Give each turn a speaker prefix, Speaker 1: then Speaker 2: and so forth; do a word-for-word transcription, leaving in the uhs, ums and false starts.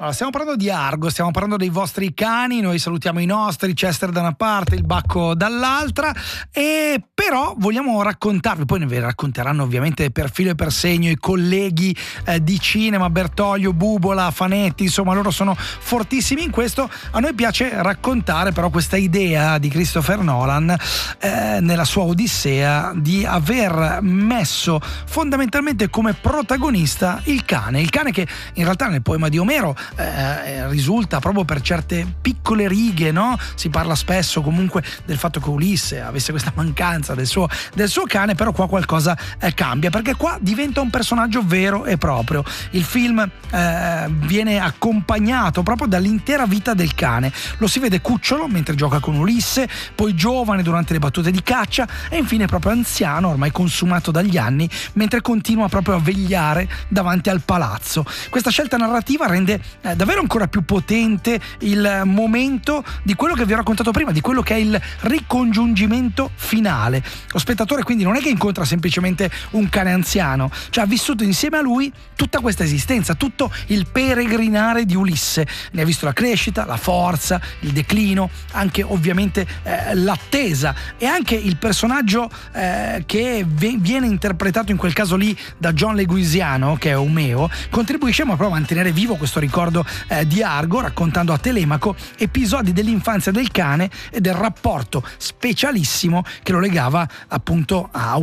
Speaker 1: Allora, stiamo parlando di Argo, stiamo parlando dei vostri cani, noi salutiamo i nostri, Chester da una parte, il Bacco dall'altra, e però vogliamo raccontarvi, poi ne vi racconteranno ovviamente per filo e per segno i colleghi eh, di cinema, Bertoglio, Bubola, Fanetti, insomma loro sono fortissimi in questo. A noi piace raccontare però questa idea di Christopher Nolan eh, nella sua Odissea di aver messo fondamentalmente come protagonista il cane, il cane che in realtà nel poema di Omero Eh, risulta proprio per certe piccole righe, no? Si parla spesso comunque del fatto che Ulisse avesse questa mancanza del suo, del suo cane, però qua qualcosa eh, cambia, perché qua diventa un personaggio vero e proprio. Il film eh, viene accompagnato proprio dall'intera vita del cane. Lo si vede cucciolo mentre gioca con Ulisse, poi giovane durante le battute di caccia e infine proprio anziano, ormai consumato dagli anni, mentre continua proprio a vegliare davanti al palazzo. Questa scelta narrativa rende Eh, davvero ancora più potente il momento di quello che vi ho raccontato prima, di quello che è il ricongiungimento finale. Lo spettatore quindi non è che incontra semplicemente un cane anziano, cioè ha vissuto insieme a lui tutta questa esistenza, tutto il peregrinare di Ulisse, ne ha visto la crescita, la forza, il declino, anche ovviamente eh, l'attesa, e anche il personaggio eh, che v- viene interpretato in quel caso lì da John Leguizamo, che è Omeo, contribuisce proprio a mantenere vivo questo ricordo eh, di Argo, raccontando a Telemaco episodi dell'infanzia del cane e del rapporto specialissimo che lo legava appunto a